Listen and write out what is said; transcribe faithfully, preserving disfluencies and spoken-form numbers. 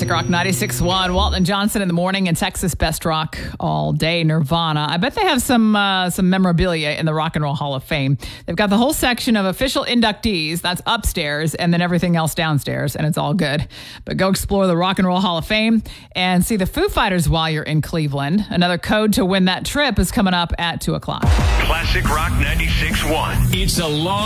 Classic Rock ninety-six point one. Walton Johnson in the morning and Texas Best Rock all day. Nirvana. I bet they have some uh, some memorabilia in the Rock and Roll Hall of Fame. They've got the whole section of official inductees. That's upstairs, and then everything else downstairs, and it's all good. But go explore the Rock and Roll Hall of Fame and see the Foo Fighters while you're in Cleveland. Another code to win that trip is coming up at two o'clock. Classic Rock ninety-six point one. It's a long